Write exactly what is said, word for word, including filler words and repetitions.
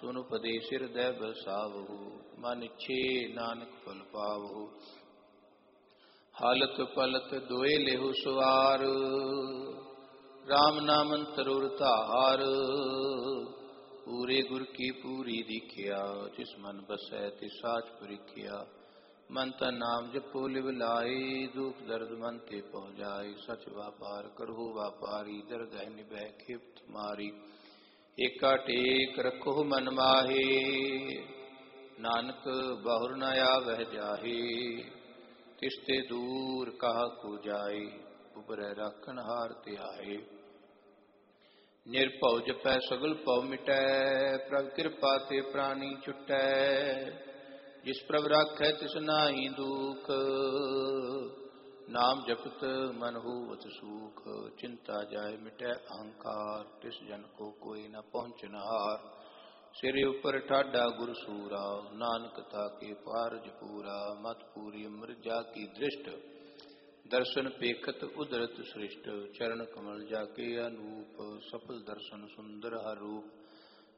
ਸੁਨ ਉਪਦੇਸ ਹਿਰਦੈ ਬਸਾਵਹੁ। ਮਨ ਇੱਛੇ ਨਾਨਕ ਫਲ ਪਾਵਹੁ। ਹਾਲਤ ਪਲਤ ਦੋਏ ਲੇਹੁ ਸਵਾਰ। ਰਾਮ ਨਾਮ ਅੰਤਰ ਉਰ ਧਾਰ। ਪੂਰੇ ਗੁਰ ਕੀ ਪੂਰੀ ਦੀਖਿਆ। ਜਿਸ ਮਨ ਬਸੈ ਤਿਸ ਸਾਚ ਪਰਿਖਿਆ। ਮਨ ਤਨ ਨਾਮ ਜਪੋ ਲਿਵ ਲਾਏ। ਦੁਖ ਦਰਦ ਮਨ ਤੇ ਪਹੁ ਜਾਏ। ਸਚ ਵਾਪਾਰ ਕਰਹੁ ਵਾਪਾਰੀ। ਦਰਗਹਿ ਨਿਭੈ ਖੇਪਤ ਮਾਰੀ। ਏਕਾ ਟੇਕ ਰਖੋ ਮਨ ਮਾਹੇ। ਨਾਨਕ ਬਹੁਰ ਨ ਆਵਹਿ ਜਾਹੇ। ਤਿਸ ਤੇ ਦੂਰ ਕਾਹ ਕੋ ਜਾਏ। ਉਬਰੈ ਰਾਖਨ ਹਾਰ ਧਿਆਏ। ਨਿਰਭਉ ਜਪੈ ਸਗਲ ਭਉ ਮਿਟੈ। ਪ੍ਰਭ ਕਿਰਪਾ ਤੇ ਪ੍ਰਾਣੀ ਛੁਟੈ। ਜਿਸ ਪ੍ਰਭ ਰਾਖੈ ਤਿਸ ਨਾਹੀ ਦੁਖ। ਨਾਮ ਜਪਤ ਮਨ ਹੋਵਤ ਸੂਖ। ਚਿੰਤਾ ਜਾਏ ਮਿਟੈ ਅਹੰਕਾਰ। ਤਿਸ ਜਨ ਕੋ ਕੋਈ ਨ ਪਹੁੰਚਨ ਹਾਰ। ਸਿਰੇ ਉਪਰ ਠਾਡਾ ਗੁਰ ਸੂਰਾ। ਨਾਨਕ ਤਾਕੇ ਪਾਰਜ ਪੂਰਾ। ਮਤ ਪੂਰੀ ਅੰਮ੍ਰਿਤ ਜਾ ਕੀ ਦ੍ਰਿਸ਼ਟ। ਦਰਸ਼ਨ ਪੇਖਤ ਉਦਰਤ ਸ੍ਰਿਸ਼ਟ। ਚਰਨ ਕਮਲ ਜਾ ਕੇ ਅਨੂਪ। ਸਫਲ ਦਰਸ਼ਨ ਸੁੰਦਰ ਹਰ ਰੂਪ।